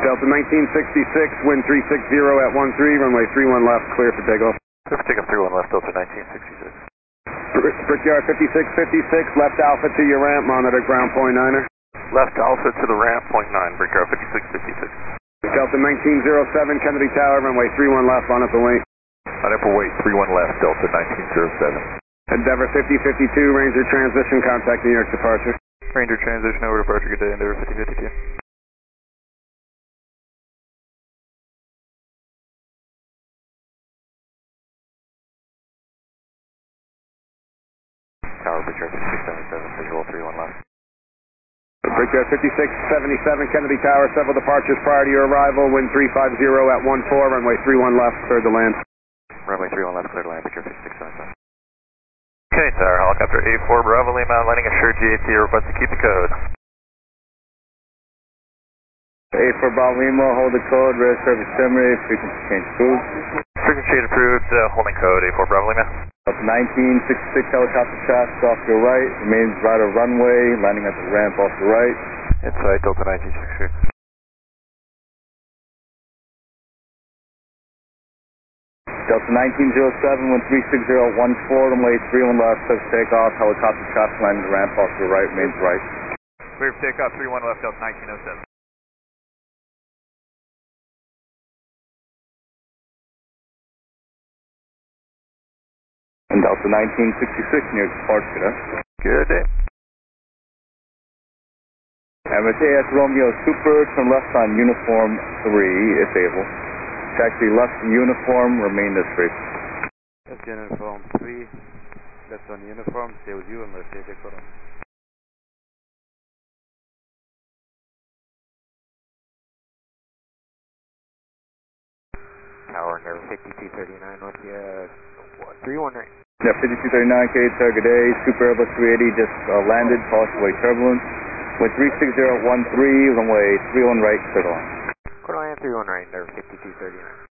Delta 1966, wind 360 at 13, runway 31 left, clear for takeoff. Clear for takeoff 31 left, Delta 1966. Brickyard 5656, left Alpha to your ramp, monitor ground point 9er. Left Alpha to the ramp, point 9, Brickyard 5656. Delta 1907, Kennedy Tower, runway 31 left, on upper wing. On upper weight, 31 left, Delta 1907. Endeavor 5052, Ranger transition, contact New York departure. Ranger transition over departure, good day, Endeavor 5052. Tower, Brickyard 5677, visual 31 left. Brickyard 5677, Kennedy Tower, several departures prior to your arrival, wind 350 at 14, runway 31 left, clear to land. Runway 31 left, clear to land, Brickyard 5677. Okay, Tower, helicopter A4 Bravo Lima, landing assured GAT, request to keep the code. A4 Bravo Lima, hold the code, rail service terminated, frequency change approved. Frequency approved, holding code A4 Bravo Lima. Up 1966 helicopter traffic off your right, remains right of runway, landing at the ramp off the right. Inside Delta 1966. Delta 1907, wind 360 at 14, runway 31 left, says takeoff, helicopter traffic landing the ramp off your right, remains right. Clear for takeoff 31 left, Delta 1907. And Delta 1966 near departure. Good day. MSAS Romeo Super, turn left on uniform 3 if able. Taxi left uniform, remain this free. That's uniform 3, left on uniform, stay with you and we'll take it for them. Tower, Endeavor 5239, north, 31 right. Yeah, 5239, K, good day. Super Airbus 380 just landed, cautious way turbulence. Wind 360 at 13, runway 31 right, clear to line. Quarter line 31 right, Endeavor 5239.